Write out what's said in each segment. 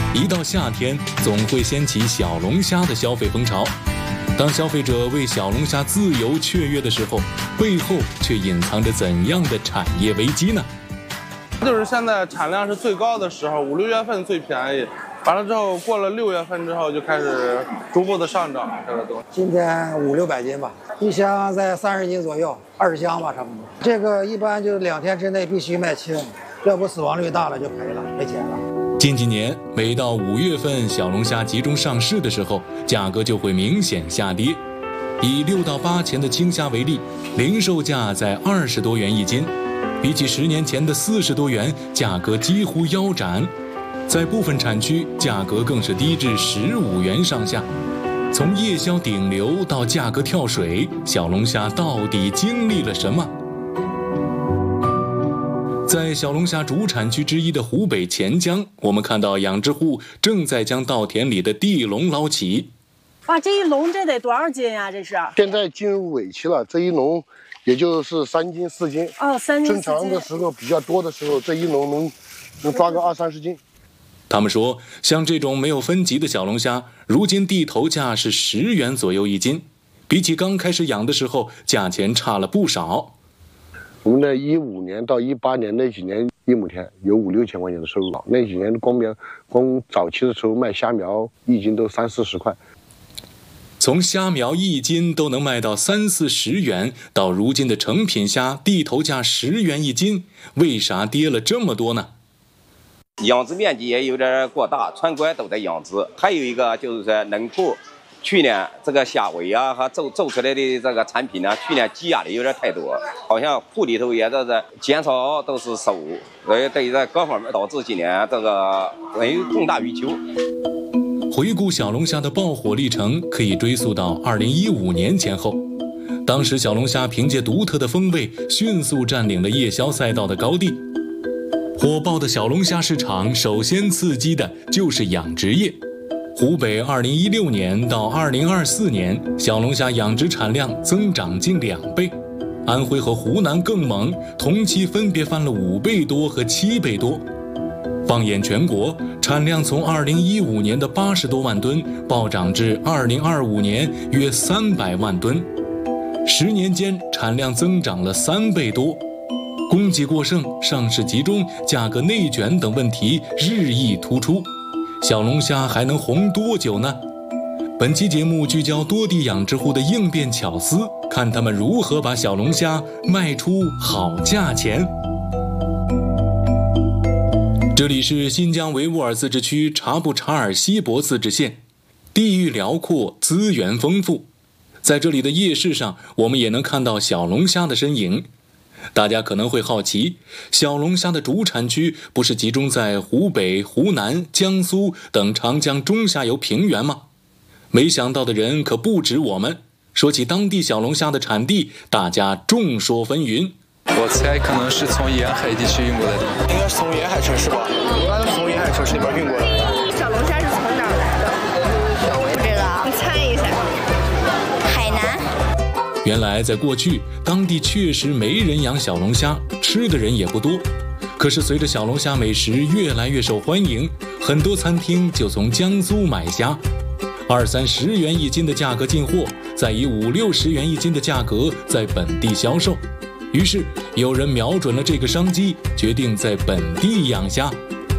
一到夏天，总会掀起小龙虾的消费风潮。当消费者为小龙虾自由雀跃的时候，背后却隐藏着怎样的产业危机呢？ 就是现在产量是最高的时候，5、6月份最便宜，完了之后过了6月份之后就开始逐步的上涨。这个东西今天5、600斤吧，一箱在30斤左右，20箱吧差不多。这个一般就2天之内必须卖清，要不死亡率大了就赔了，没钱了。 近几年，每到5月份小龙虾集中上市的时候，价格就会明显下跌。以6到8钱的青虾为例，零售价在20多元一斤，比起10年前的40多元，价格几乎腰斩。在部分产区，价格更是低至15元上下。从夜宵顶流到价格跳水，小龙虾到底经历了什么？在小龙虾主产区之一的湖北潜江，我们看到养殖户正在将稻田里的地笼捞起。 哇，这一笼这得多少斤呀？这是现在进入尾期了，这一笼也就是3斤4斤。 哦，3斤4斤。 正常的时候比较多的时候，这一笼能抓个20-30斤。 他们说，像这种没有分级的小龙虾，如今地头价是10元左右一斤，比起刚开始养的时候，价钱差了不少。 我们的15年到18年那几年，一亩田有5、6千块钱的收入。那几年光早期的时候卖虾苗一斤都30-40块。 从虾苗一斤都能卖到30-40元，到如今的成品虾地头价10元一斤，为啥跌了这么多呢？ 养殖面积也有点过大，全国都在养殖。还有一个就是说，农户去年这个虾尾啊和做出来的这个产品呢，去年积压的有点太多，好像库里头也都是减少都是收，所以对这各方面导致今年这个没有重大需求。 回顾小龙虾的爆火历程，可以追溯到2015年前后。当时小龙虾凭借独特的风味，迅速占领了夜宵赛道的高地。火爆的小龙虾市场首先刺激的就是养殖业。湖北2016年到2024年，小龙虾养殖产量增长近2倍，安徽和湖南更猛，同期分别翻了5倍多和7倍多。放眼全国，产量从2015年的80多万吨暴涨至2025年约300万吨，10年间产量增长了3倍多。供给过剩、上市集中、价格内卷等问题日益突出，小龙虾还能红多久呢？本期节目聚焦多地养殖户的应变巧思，看他们如何把小龙虾卖出好价钱。这里是新疆维吾尔自治区察布查尔锡博自治县，地域辽阔，资源丰富。在这里的夜市上，我们也能看到小龙虾的身影。大家可能会好奇，小龙虾的主产区不是集中在湖北、湖南、江苏等长江中下游平原吗？没想到的人可不止我们。说起当地小龙虾的产地，大家众说纷纭。 我猜可能是从沿海地区运过来的， 应该是从沿海城市吧，一般是从沿海城市那边运过来的。 小龙虾是从哪儿来的？不知道，你猜一下。海南。 原来在过去，当地确实没人养小龙虾，吃的人也不多。可是随着小龙虾美食越来越受欢迎，很多餐厅就从江苏买虾，20、30元一斤的价格进货，再以50、60元一斤的价格在本地销售。于是有人瞄准了这个商机，决定在本地养虾。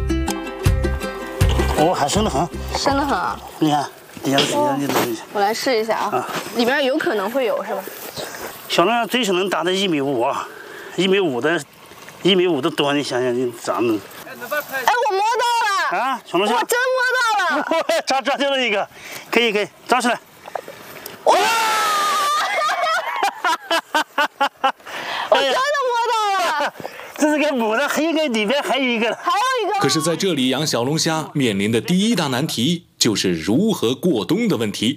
哦，还深得很， 深得很啊！ 你看底下的你等一下， 我来试一下啊，里边有可能会有是吧？ 小龙虾最少能达到1.5米啊，1.5米的，1.5米的多，你想想你长得。 哎，我摸到了啊，小龙虾， 我真摸到了， 抓掉了一个，可以抓起来。 哇！我真的摸到了， 这是个母的，还有个里边还有一个。 可是在这里养小龙虾面临的第一大难题就是如何过冬的问题。